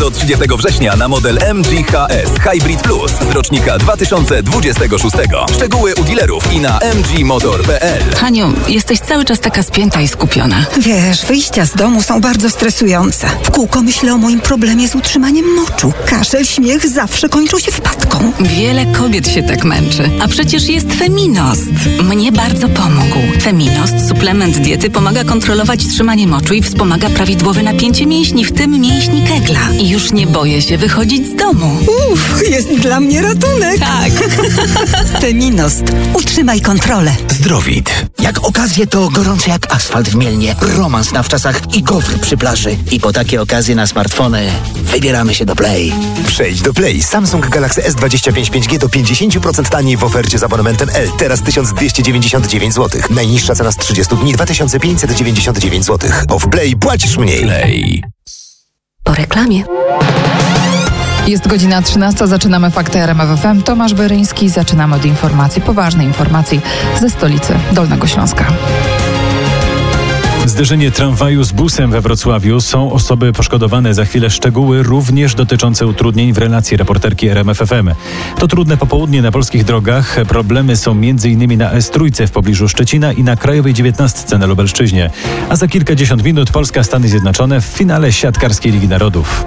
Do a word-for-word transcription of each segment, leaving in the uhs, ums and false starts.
Do trzydziestego września na model M G H S Hybrid Plus z rocznika dwa tysiące dwudziestego szóstego. Szczegóły u dealerów i na m g motor kropka p l. Haniu, jesteś cały czas taka spięta i skupiona. Wiesz, wyjścia z domu są bardzo stresujące. W kółko myślę o moim problemie z utrzymaniem moczu. Kaszel, śmiech zawsze kończą się wpadką. Wiele kobiet się tak męczy. A przecież jest Feminost. Mnie bardzo pomógł. Feminost, suplement diety, pomaga kontrolować trzymanie moczu i wspomaga prawidłowe napięcie mięśni, w tym mięśni Kegla. I już nie boję się wychodzić z domu. Uff, jest dla mnie ratunek. Tak. Feminost. Utrzymaj kontrolę. Zdrowit. Jak okazje, to gorące jak asfalt w Mielnie, romans na wczasach i gofr przy plaży. I po takie okazje na smartfony wybieramy się do Play. Przejdź do Play. Samsung Galaxy S dwadzieścia pięć pięć G do pięćdziesiąt procent taniej w ofercie z abonamentem L. Teraz tysiąc dwieście dziewięćdziesiąt dziewięć złotych. Najniższa cena z trzydziestu dni dwa tysiące pięćset dziewięćdziesiąt dziewięć złotych. Bo w Play płacisz mniej. Play. Po reklamie. Jest godzina trzynasta, zaczynamy Fakty R M F F M. Tomasz Beryński, zaczynamy od informacji, poważnej informacji ze stolicy Dolnego Śląska. Zderzenie tramwaju z busem we Wrocławiu. Są osoby poszkodowane. Za chwilę szczegóły również dotyczące utrudnień w relacji reporterki R M F F M. To trudne popołudnie na polskich drogach. Problemy są m.in. na S trzy w pobliżu Szczecina i na Krajowej dziewiętnastce na Lubelszczyźnie. A za kilkadziesiąt minut Polska, Stany Zjednoczone w finale siatkarskiej Ligi Narodów.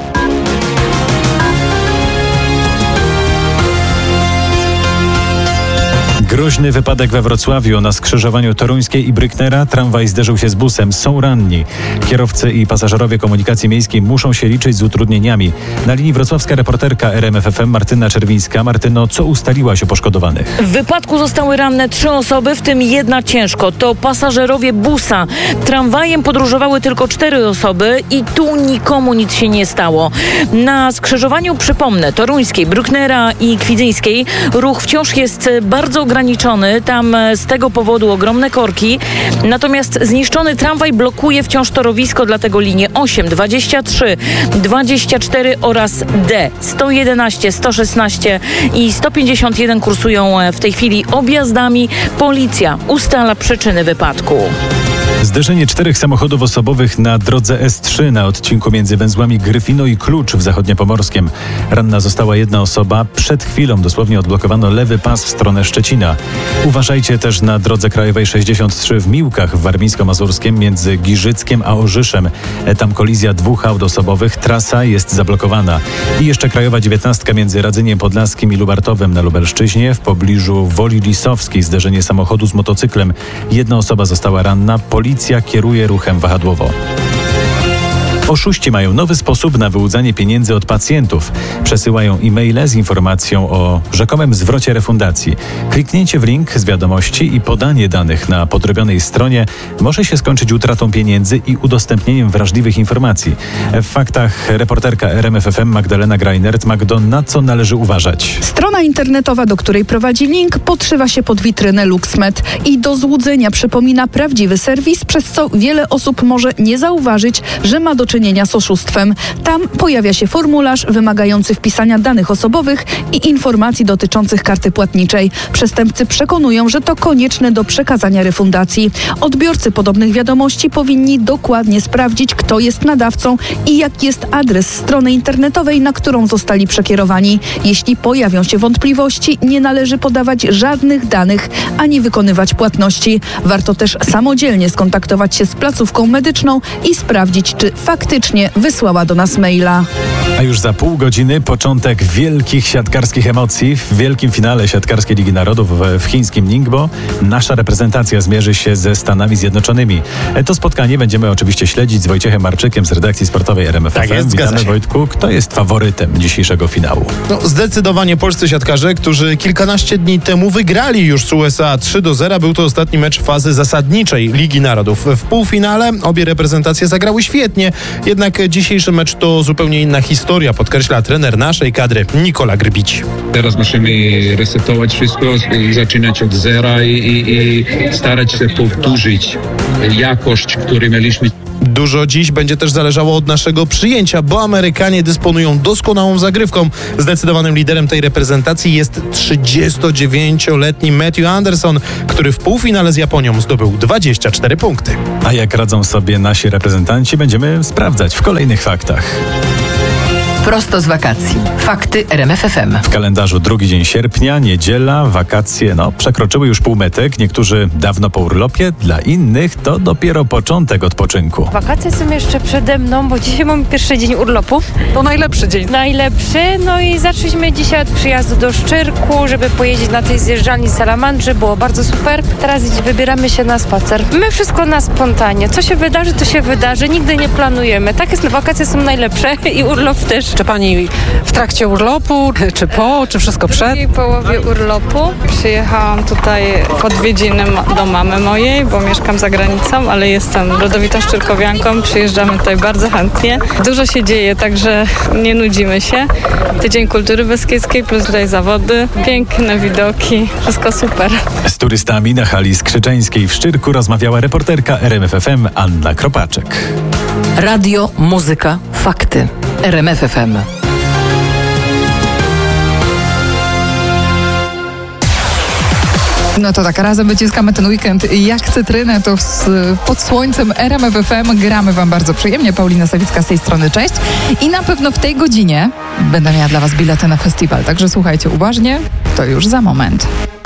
Groźny wypadek we Wrocławiu. Na skrzyżowaniu Toruńskiej i Bryknera tramwaj zderzył się z busem. Są ranni. Kierowcy i pasażerowie komunikacji miejskiej muszą się liczyć z utrudnieniami. Na linii wrocławska reporterka R M F F M Martyna Czerwińska. Martyno, co ustaliłaś o poszkodowanych? W wypadku zostały ranne trzy osoby, w tym jedna ciężko. To pasażerowie busa. Tramwajem podróżowały tylko cztery osoby i tu nikomu nic się nie stało. Na skrzyżowaniu, przypomnę, Toruńskiej, Brücknera i Kwidzyńskiej ruch wciąż jest bardzo ograniczony. Tam z tego powodu ogromne korki. Natomiast zniszczony tramwaj blokuje wciąż torowisko, dlatego linie osiem, dwadzieścia trzy, dwadzieścia cztery oraz D sto jedenaście, sto szesnaście i sto pięćdziesiąt jeden kursują w tej chwili objazdami. Policja ustala przyczyny wypadku. Zderzenie czterech samochodów osobowych na drodze S trzy na odcinku między węzłami Gryfino i Klucz w Zachodniopomorskiem. Ranna została jedna osoba. Przed chwilą dosłownie odblokowano lewy pas w stronę Szczecina. Uważajcie też na drodze krajowej sześćdziesiąt trzy w Miłkach w Warmińsko-Mazurskiem między Giżyckiem a Orzyszem. Tam kolizja dwóch aut osobowych. Trasa jest zablokowana. I jeszcze krajowa dziewiętnastka między Radzyniem Podlaskim i Lubartowem na Lubelszczyźnie w pobliżu Woli Lisowskiej. Zderzenie samochodu z motocyklem. Jedna osoba została ranna. Policja kieruje ruchem wahadłowo. Oszuści mają nowy sposób na wyłudzanie pieniędzy od pacjentów. Przesyłają e-maile z informacją o rzekomym zwrocie refundacji. Kliknięcie w link z wiadomości i podanie danych na podrobionej stronie może się skończyć utratą pieniędzy i udostępnieniem wrażliwych informacji. W faktach reporterka R M F F M Magdalena Greinert. Magdo, na co należy uważać? Strona internetowa, do której prowadzi link, podszywa się pod witrynę LuxMed i do złudzenia przypomina prawdziwy serwis, przez co wiele osób może nie zauważyć, że ma do czynienia z oszustwem. Tam pojawia się formularz wymagający wpisania danych osobowych i informacji dotyczących karty płatniczej. Przestępcy przekonują, że to konieczne do przekazania refundacji. Odbiorcy podobnych wiadomości powinni dokładnie sprawdzić, kto jest nadawcą i jaki jest adres strony internetowej, na którą zostali przekierowani. Jeśli pojawią się wątpliwości, nie należy podawać żadnych danych ani wykonywać płatności. Warto też samodzielnie skontaktować się z placówką medyczną i sprawdzić, czy faktycznie wysłała do nas maila. A już za pół godziny początek wielkich siatkarskich emocji w wielkim finale siatkarskiej Ligi Narodów w chińskim Ningbo. Nasza reprezentacja zmierzy się ze Stanami Zjednoczonymi. To spotkanie będziemy oczywiście śledzić z Wojciechem Marczykiem z redakcji sportowej R M F F M. Tak jest, Witamy, Wojtku. Kto jest faworytem dzisiejszego finału? No, zdecydowanie polscy siatkarze, którzy kilkanaście dni temu wygrali już z U S A trzy do zera. Był to ostatni mecz fazy zasadniczej Ligi Narodów. W półfinale obie reprezentacje zagrały świetnie, jednak dzisiejszy mecz to zupełnie inna historia, podkreśla trener naszej kadry Nikola Grbić. Teraz musimy resetować wszystko, zaczynać od zera i, i, i starać się powtórzyć jakość, którą mieliśmy. Dużo dziś będzie też zależało od naszego przyjęcia, bo Amerykanie dysponują doskonałą zagrywką. Zdecydowanym liderem tej reprezentacji jest trzydziestodziewięcioletni Matthew Anderson, który w półfinale z Japonią zdobył dwadzieścia cztery punkty. A jak radzą sobie nasi reprezentanci, będziemy sprawdzać w kolejnych faktach. Prosto z wakacji. Fakty R M F F M. W kalendarzu drugi dzień sierpnia, niedziela, wakacje, no, przekroczyły już półmetek. Niektórzy dawno po urlopie, dla innych to dopiero początek odpoczynku. Wakacje są jeszcze przede mną, bo dzisiaj mamy pierwszy dzień urlopu. To najlepszy dzień. Najlepszy, no i zaczęliśmy dzisiaj od przyjazdu do Szczyrku, żeby pojeździć na tej zjeżdżalni Salamandrzy, było bardzo super. Teraz wybieramy się na spacer. My wszystko na spontanie. Co się wydarzy, to się wydarzy. Nigdy nie planujemy. Tak jest, wakacje są najlepsze i urlop też. Czy pani w trakcie urlopu, czy po, czy wszystko przed? W drugiej połowie urlopu przyjechałam tutaj w odwiedziny do mamy mojej, bo mieszkam za granicą, ale jestem rodowitą szczyrkowianką. Przyjeżdżamy tutaj bardzo chętnie. Dużo się dzieje, także nie nudzimy się. Tydzień Kultury Beskidzkiej plus tutaj zawody. Piękne widoki. Wszystko super. Z turystami na hali skrzyczeńskiej w Szczyrku rozmawiała reporterka R M F F M Anna Kropaczek. Radio, muzyka, fakty. R M F F M. No to tak, razem wyciskamy ten weekend jak cytrynę, to z, pod słońcem R M F F M gramy wam bardzo przyjemnie. Paulina Sawicka z tej strony, cześć. I na pewno w tej godzinie będę miała dla was bilety na festiwal, także słuchajcie uważnie, to już za moment.